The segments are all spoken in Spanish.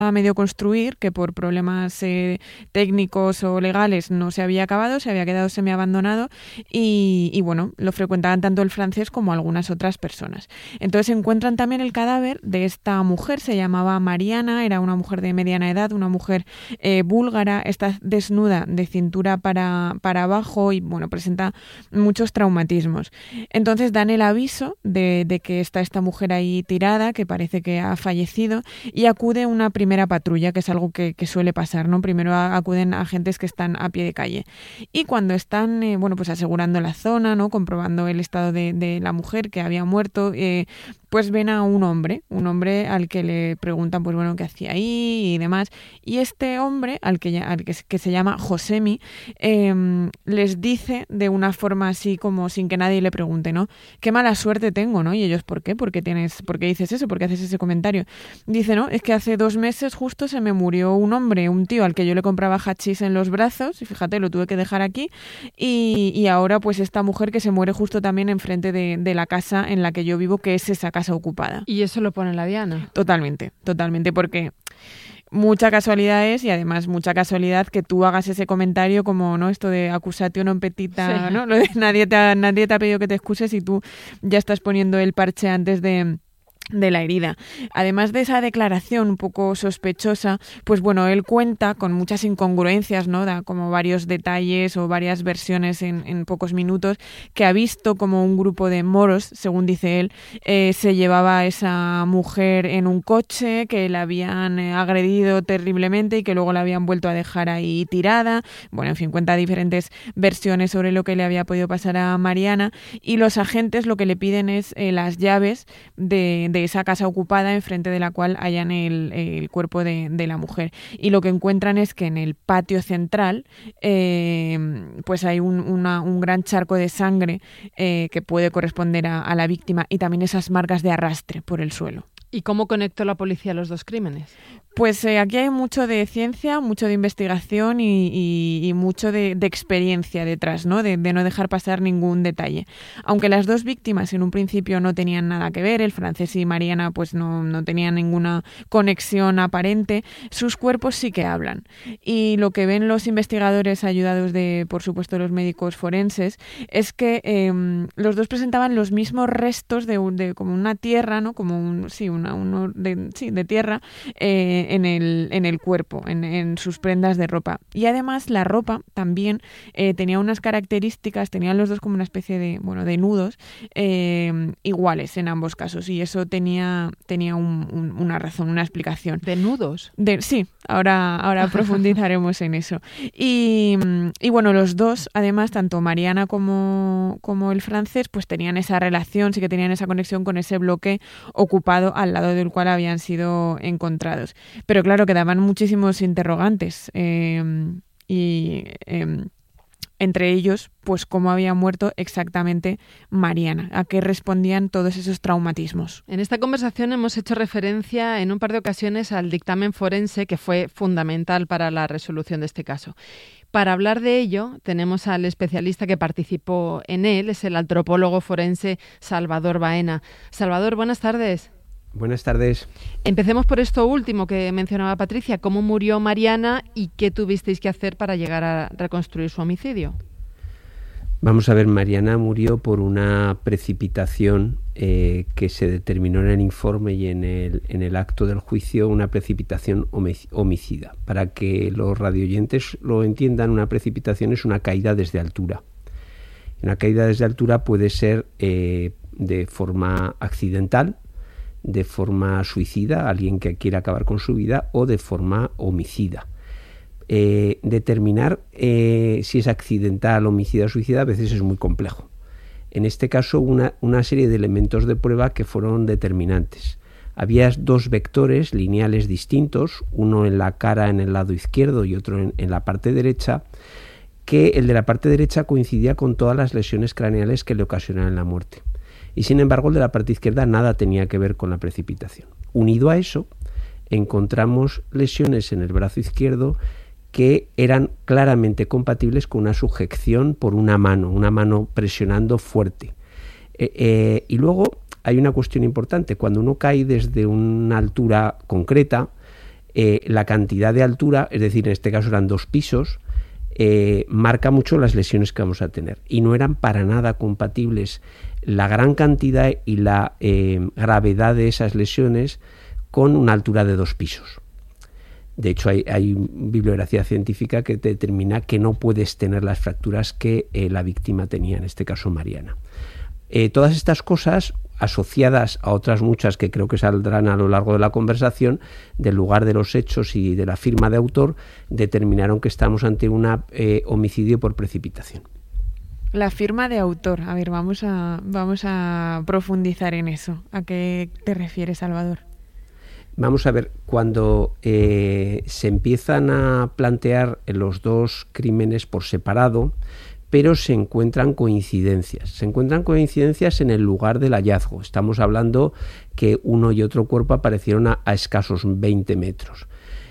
a medio construir, que por problemas técnicos o legales no se había acabado, se había quedado semiabandonado y bueno, lo frecuentaban tanto el francés como algunas otras personas. Entonces encuentran también el cadáver de esta mujer, se llamaba Mariana, era una mujer de mediana edad, una mujer búlgara, está desnuda de cintura para abajo y bueno, presenta muchos traumatismos. Entonces dan el aviso de que está esta mujer ahí tirada, que parece que ha fallecido, y acude una primera patrulla, que es algo que suele pasar, ¿no? Primero acuden agentes que están a pie de calle. Y cuando están, pues asegurando la zona, ¿no? Comprobando el estado de la mujer que había muerto, pues ven a un hombre al que le preguntan, pues bueno, qué hacía ahí y demás. Y este hombre, al que se llama Josemi, les dice de una forma así como sin que nadie le pregunte, ¿no? Qué mala suerte tengo, ¿no? Y ellos, ¿por qué? ¿Por qué dices eso? ¿Por qué haces ese comentario? Dice, no, es que hace 2 meses justo se me murió un hombre, un tío al que yo le compraba hachís en los brazos, y fíjate, lo tuve que dejar aquí, y ahora pues esta mujer que se muere justo también enfrente de la casa en la que yo vivo, que es esa casa ocupada. ¿Y eso lo pone en la diana? Totalmente, porque mucha casualidad es, y además mucha casualidad que tú hagas ese comentario como, ¿no? Esto de accusatio non petita, sí. ¿No? Lo de nadie te ha pedido que te excuses y tú ya estás poniendo el parche antes de la herida. Además de esa declaración un poco sospechosa, pues bueno, él cuenta con muchas incongruencias, ¿no? Da como varios detalles o varias versiones en pocos minutos, que ha visto como un grupo de moros, según dice él, se llevaba a esa mujer en un coche, que la habían agredido terriblemente y que luego la habían vuelto a dejar ahí tirada. Bueno, en fin, cuenta diferentes versiones sobre lo que le había podido pasar a Mariana, y los agentes lo que le piden es las llaves de esa casa ocupada enfrente de la cual hallan el cuerpo de la mujer. Y lo que encuentran es que en el patio central pues hay un gran charco de sangre que puede corresponder a la víctima, y también esas marcas de arrastre por el suelo. ¿Y cómo conectó la policía los dos crímenes? Pues aquí hay mucho de ciencia, mucho de investigación y mucho de experiencia detrás, ¿no? De no dejar pasar ningún detalle. Aunque las dos víctimas en un principio no tenían nada que ver, el francés y Mariana pues no tenían ninguna conexión aparente, sus cuerpos sí que hablan. Y lo que ven los investigadores, ayudados por supuesto, los médicos forenses, es que los dos presentaban los mismos restos de como una tierra, ¿no? Como de tierra en el cuerpo, en sus prendas de ropa. Y además la ropa también tenía unas características, tenían los dos como una especie de nudos iguales en ambos casos, y eso tenía una razón, una explicación. ¿De nudos? Sí, ahora profundizaremos en eso. Y bueno, los dos, además, tanto Mariana como el francés, pues tenían esa relación, sí que tenían esa conexión con ese bloque ocupado al lado del cual habían sido encontrados. Pero claro, quedaban muchísimos interrogantes entre ellos, pues cómo había muerto exactamente Mariana, a qué respondían todos esos traumatismos. En esta conversación hemos hecho referencia en un par de ocasiones al dictamen forense, que fue fundamental para la resolución de este caso. Para hablar de ello, tenemos al especialista que participó en él, es el antropólogo forense Salvador Baena. Salvador, buenas tardes. Buenas tardes. Empecemos por esto último que mencionaba Patricia. ¿Cómo murió Mariana y qué tuvisteis que hacer para llegar a reconstruir su homicidio? Vamos a ver, Mariana murió por una precipitación que se determinó en el informe y en el acto del juicio, una precipitación homicida. Para que los radioyentes lo entiendan, una precipitación es una caída desde altura. Una caída desde altura puede ser de forma accidental, de forma suicida, alguien que quiera acabar con su vida, o de forma homicida. Determinar si es accidental, homicida o suicida a veces es muy complejo. En este caso, una serie de elementos de prueba que fueron determinantes. Había 2 vectores lineales distintos, uno en la cara en el lado izquierdo y otro en la parte derecha, que el de la parte derecha coincidía con todas las lesiones craneales que le ocasionaron la muerte. Y sin embargo, el de la parte izquierda nada tenía que ver con la precipitación. Unido a eso, encontramos lesiones en el brazo izquierdo que eran claramente compatibles con una sujeción por una mano presionando fuerte. Y luego hay una cuestión importante. Cuando uno cae desde una altura concreta, la cantidad de altura, es decir, en este caso eran 2 pisos, marca mucho las lesiones que vamos a tener, y no eran para nada compatibles la gran cantidad y la gravedad de esas lesiones con una altura de 2 pisos. De hecho, hay bibliografía científica que determina que no puedes tener las fracturas que la víctima tenía, en este caso Mariana. Todas estas cosas, asociadas a otras muchas que creo que saldrán a lo largo de la conversación, del lugar de los hechos y de la firma de autor, determinaron que estamos ante un homicidio por precipitación. La firma de autor. A ver, vamos a profundizar en eso. ¿A qué te refieres, Salvador? Vamos a ver, cuando se empiezan a plantear los 2 crímenes por separado, pero se encuentran coincidencias. Se encuentran coincidencias en el lugar del hallazgo. Estamos hablando que uno y otro cuerpo aparecieron a escasos 20 metros.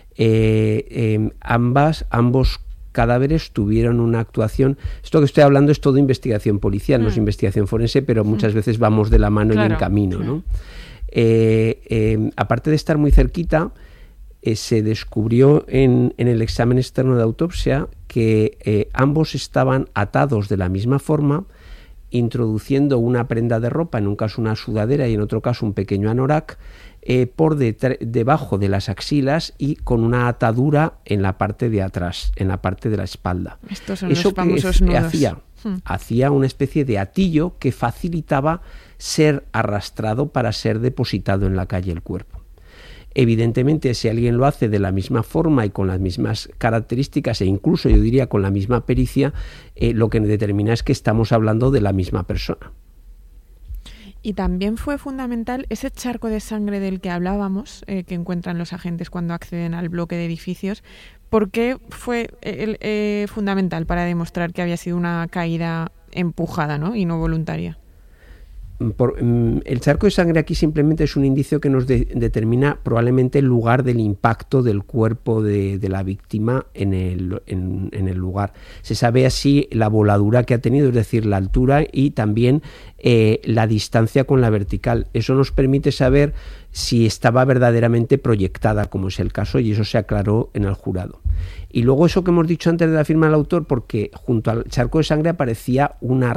Ambos cadáveres tuvieron una actuación. Esto que estoy hablando es todo investigación policial, no es investigación forense, pero muchas veces vamos de la mano y en camino, ¿no? Aparte de estar muy cerquita, se descubrió en el examen externo de autopsia que ambos estaban atados de la misma forma, introduciendo una prenda de ropa, en un caso una sudadera y en otro caso un pequeño anorak, por debajo de las axilas y con una atadura en la parte de atrás, en la parte de la espalda. Estos son los famosos nudos. Hacía una especie de atillo que facilitaba ser arrastrado para ser depositado en la calle el cuerpo. Evidentemente, si alguien lo hace de la misma forma y con las mismas características e incluso yo diría con la misma pericia, lo que determina es que estamos hablando de la misma persona. Y también fue fundamental ese charco de sangre del que hablábamos, que encuentran los agentes cuando acceden al bloque de edificios. ¿Por qué fue fundamental para demostrar que había sido una caída empujada, ¿no? Y no voluntaria? El charco de sangre aquí simplemente es un indicio que nos determina probablemente el lugar del impacto del cuerpo de la víctima en el lugar. Se sabe así la voladura que ha tenido, es decir, la altura y también la distancia con la vertical. Eso nos permite saber si estaba verdaderamente proyectada, como es el caso, y eso se aclaró en el jurado. Y luego eso que hemos dicho antes de la firma del autor, porque junto al charco de sangre aparecía una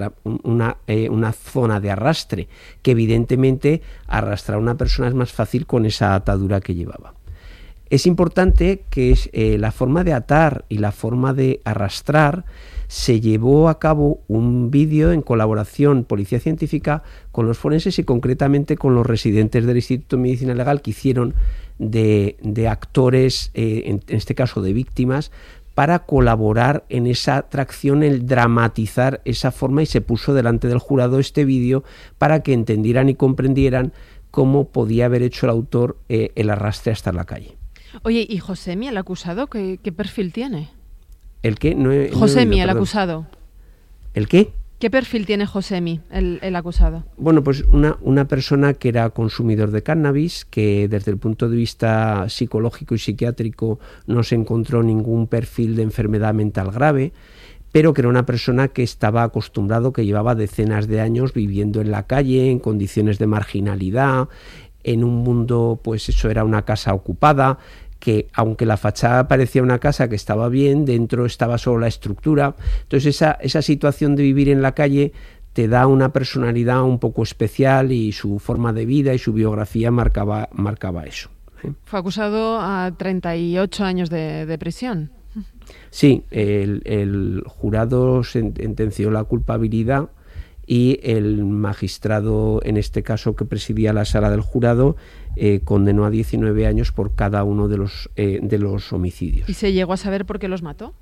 zona de arrastre, que evidentemente arrastrar a una persona es más fácil con esa atadura que llevaba. Es importante que la forma de atar y la forma de arrastrar se llevó a cabo un vídeo en colaboración Policía Científica con los forenses y concretamente con los residentes del Instituto de Medicina Legal, que hicieron de actores, en este caso de víctimas, para colaborar en esa tracción, el dramatizar esa forma, y se puso delante del jurado este vídeo para que entendieran y comprendieran cómo podía haber hecho el autor el arrastre hasta la calle. Oye, ¿y Josemi, el acusado, qué perfil tiene? ¿El qué? Josemi, el acusado. ¿El qué? ¿Qué perfil tiene Josemi, el acusado? Bueno, pues una persona que era consumidor de cannabis, que desde el punto de vista psicológico y psiquiátrico no se encontró ningún perfil de enfermedad mental grave, pero que era una persona que estaba acostumbrado, que llevaba decenas de años viviendo en la calle, en condiciones de marginalidad, en un mundo, pues eso era una casa ocupada, que aunque la fachada parecía una casa que estaba bien, dentro estaba solo la estructura. Entonces esa situación de vivir en la calle te da una personalidad un poco especial, y su forma de vida y su biografía marcaba eso. Fue acusado a 38 años de prisión. Sí, el jurado sentenció la culpabilidad y el magistrado, en este caso que presidía la sala del jurado, condenó a 19 años por cada uno de los homicidios. ¿Y se llegó a saber por qué los mató?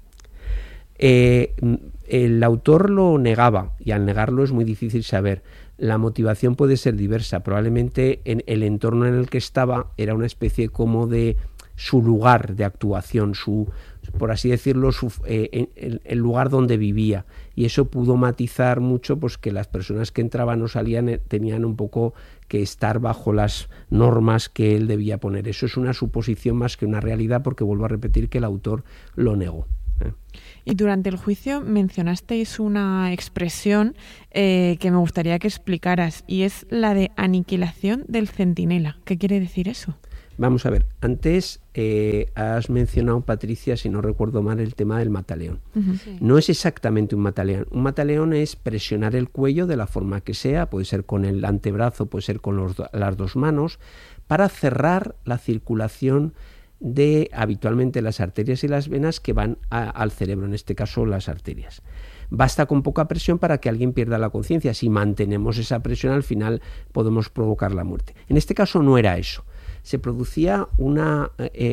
El autor lo negaba, y al negarlo es muy difícil saber. La motivación puede ser diversa. Probablemente en el entorno en el que estaba era una especie como de su lugar de actuación, por así decirlo, el lugar donde vivía, y eso pudo matizar mucho, pues que las personas que entraban o salían tenían un poco que estar bajo las normas que él debía poner. Eso es una suposición más que una realidad, porque vuelvo a repetir que el autor lo negó. Y durante el juicio mencionasteis una expresión que me gustaría que explicaras, y es la de aniquilación del centinela. ¿Qué quiere decir eso? Vamos a ver, antes has mencionado, Patricia, si no recuerdo mal, el tema del mataleón. Sí. No es exactamente un mataleón. Un mataleón es presionar el cuello de la forma que sea, puede ser con el antebrazo, puede ser con las dos manos, para cerrar la circulación de habitualmente las arterias y las venas que van al cerebro, en este caso las arterias. Basta con poca presión para que alguien pierda la conciencia. Si mantenemos esa presión, al final podemos provocar la muerte. En este caso no era eso. Se producía una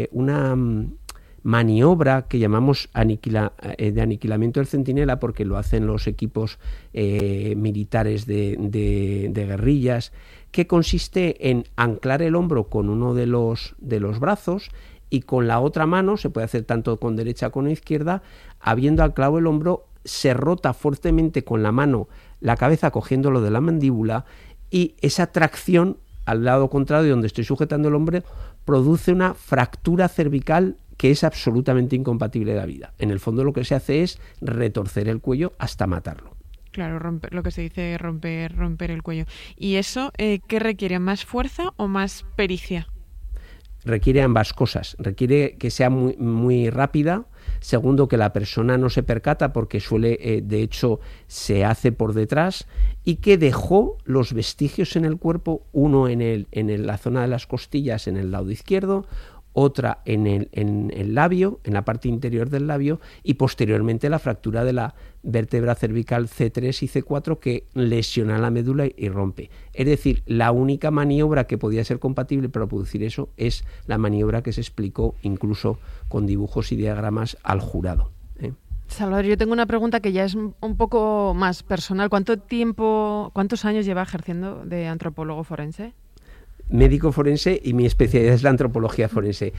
maniobra que llamamos de aniquilamiento del centinela, porque lo hacen los equipos militares de guerrillas, que consiste en anclar el hombro con uno de los brazos y con la otra mano, se puede hacer tanto con derecha como con izquierda, habiendo anclado el hombro, se rota fuertemente con la mano la cabeza cogiéndolo de la mandíbula, y esa tracción al lado contrario donde estoy sujetando el hombro produce una fractura cervical que es absolutamente incompatible de la vida. En el fondo lo que se hace es retorcer el cuello hasta matarlo. Claro, lo que se dice romper el cuello. ¿Y eso qué requiere? ¿Más fuerza o más pericia? Requiere ambas cosas. Requiere que sea muy, muy rápida. Segundo, que la persona no se percata porque suele, de hecho, se hace por detrás, y que dejó los vestigios en el cuerpo, uno en la zona de las costillas, en el lado izquierdo, otra en el labio, en la parte interior del labio, y posteriormente la fractura de la vértebra cervical C3 y C4 que lesiona la médula y rompe. Es decir, la única maniobra que podía ser compatible para producir eso es la maniobra que se explicó incluso con dibujos y diagramas al jurado. Salvador, yo tengo una pregunta que ya es un poco más personal. ¿Cuántos años lleva ejerciendo de antropólogo forense? Médico forense, y mi especialidad es la antropología forense.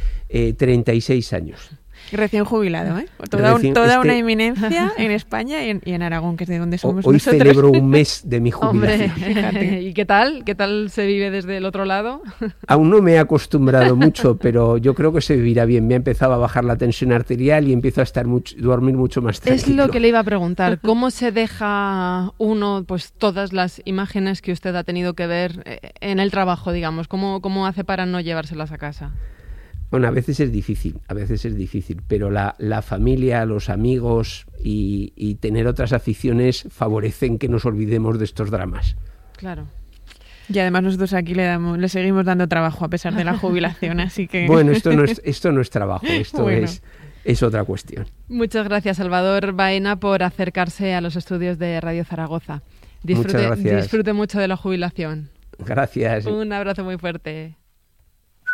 36 años. Recién jubilado, ¿eh? Toda una eminencia en España y en Aragón, que es de donde somos hoy nosotros. Celebro un mes de mi jubilación. Hombre, ¿y qué tal? ¿Qué tal se vive desde el otro lado? Aún no me he acostumbrado mucho, pero yo creo que se vivirá bien. Me ha empezado a bajar la tensión arterial y empiezo a dormir mucho más tranquilo. Es lo que le iba a preguntar. ¿Cómo se deja uno pues todas las imágenes que usted ha tenido que ver en el trabajo, digamos? ¿Cómo hace para no llevárselas a casa? Bueno, a veces es difícil, pero la familia, los amigos y tener otras aficiones favorecen que nos olvidemos de estos dramas. Claro. Y además nosotros aquí le seguimos dando trabajo a pesar de la jubilación, así que... Bueno, esto no es trabajo, esto bueno. Es otra cuestión. Muchas gracias, Salvador Baena, por acercarse a los estudios de Radio Zaragoza. Muchas gracias. Disfrute mucho de la jubilación. Gracias. Un abrazo muy fuerte.